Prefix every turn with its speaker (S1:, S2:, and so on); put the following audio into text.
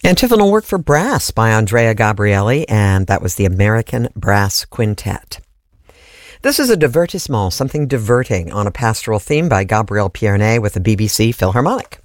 S1: Antiphonal work for brass by Andrea Gabrieli, and that was the American Brass Quintet. This is a divertissement, something diverting on a pastoral theme by Gabriel Pierné with the BBC Philharmonic.